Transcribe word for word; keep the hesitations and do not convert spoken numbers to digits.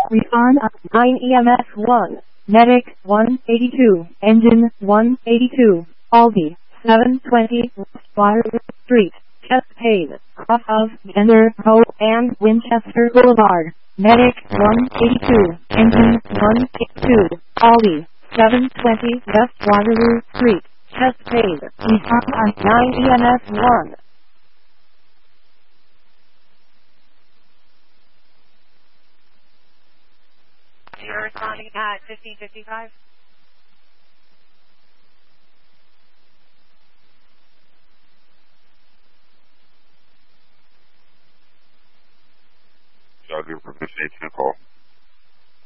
Respond up nine E M S one. Medic one eighty-two. Engine one eighty-two. Aldi seven twenty Water Street. Chest pain. Off of Gender Road and Winchester Boulevard. Medic one eighty-two. Engine one eighty-two. Aldi seven twenty West Waterloo Street. Chest pain. Respond on nine E M S one. You're responding at fifteen fifty-five. I'll do appreciate your call.